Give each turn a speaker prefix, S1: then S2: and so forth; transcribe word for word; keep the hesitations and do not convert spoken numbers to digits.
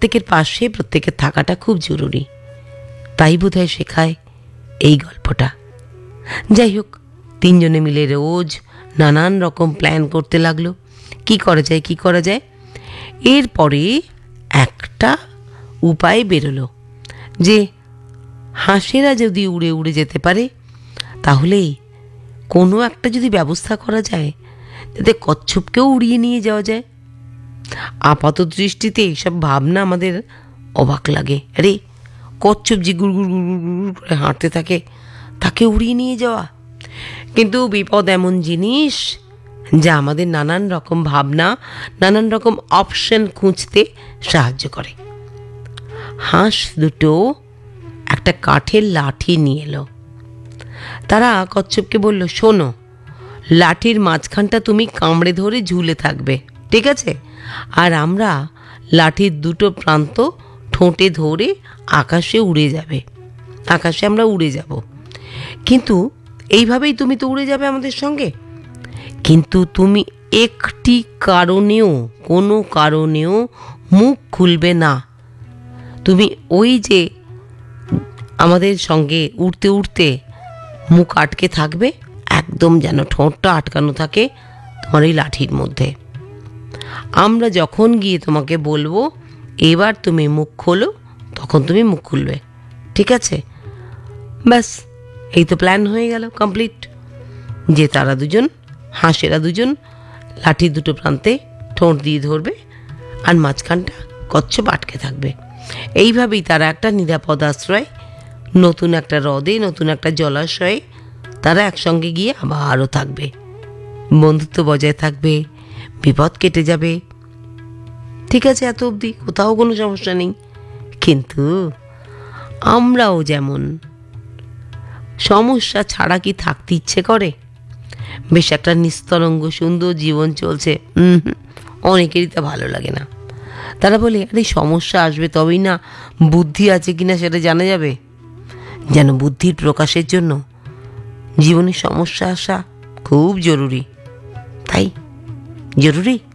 S1: প্রত্যেকের পাশে প্রত্যেকের থাকাটা খুব জরুরি। তাই বোধহয় শেখায় এই গল্পটা। যাই হোক, তিনজনে মিলে রোজ নানান রকম প্ল্যান করতে লাগলো, কি করা যায় কি করা যায়। এরপরে একটা উপায় বেরোলো যে হাঁসেরা যদি উড়ে উড়ে যেতে পারে, তাহলে কোনো একটা যদি ব্যবস্থা করা যায় যাতে কচ্ছপকেও উড়িয়ে নিয়ে যাওয়া যায়। আপাত দৃষ্টিতে এইসব ভাবনা আমাদের অবাক লাগে। আরে কচ্ছপ যে গুড় গুড় গুড় গুড় করে হাঁটতে থাকে, তাকে উড়িয়ে নিয়ে যাওয়া। কিন্তু বিপদ এমন জিনিস যা আমাদের নানান রকম ভাবনা, নানান রকম অপশন খুঁজতে সাহায্য করে। হাঁস দুটো একটা কাঠের লাঠি নিয়ে এলো। তারা কচ্ছপকে বলল, শোনো, লাঠির মাঝখানটা তুমি কামড়ে ধরে ঝুলে থাকবে, ঠিক আছে? আর আমরা লাঠির দুটো প্রান্ত ঠোঁটে ধরে আকাশে উড়ে যাবে, আকাশে আমরা উড়ে যাব। কিন্তু এইভাবেই তুমি তো উড়ে যাবে আমাদের সঙ্গে, কিন্তু তুমি একটি কারণেও, কোনো কারণেও মুখ খুলবে না। তুমি ওই যে আমাদের সঙ্গে উড়তে উড়তে মুখ আটকে থাকবে, একদম যেন ঠোঁটটা আটকানো থাকে তোমার এই লাঠির মধ্যে। আমরা যখন গিয়ে তোমাকে বলবো এবার তুমি মুখ খোলো, তখন তুমি মুখ খুলবে, ঠিক আছে? ব্যাস, এই তো প্ল্যান হয়ে গেল, কমপ্লিট। যে তারা দুজন, হাঁসেরা দুজন, লাঠির দুটো প্রান্তে ঠোঁট দিয়ে ধরবে আর মাঝখানটা কচ্ছপ আটকে থাকবে। এইভাবেই তারা একটা নিরাপদ আশ্রয়, নতুন একটা হ্রদে, নতুন একটা জলাশয়ে তারা একসঙ্গে গিয়ে আবারও থাকবে, বন্ধুত্ব বজায় থাকবে, বিপদ কেটে যাবে। ঠিক আছে, এত অবধি কোথাও কোনো সমস্যা নেই। কিন্তু আমরাও যেমন সমস্যা ছাড়া কি থাকতে ইচ্ছে করে? বেশ একটা নিস্তরঙ্গ সুন্দর জীবন চলছে, হুম অনেকেরই তা ভালো লাগে না। তারা বলে, আরে সমস্যা আসবে তবেই না বুদ্ধি আছে কিনা সেটা জানা যাবে। যেন বুদ্ধির প্রকাশের জন্য জীবনে সমস্যা আসা খুব জরুরি। তাই জরুরি।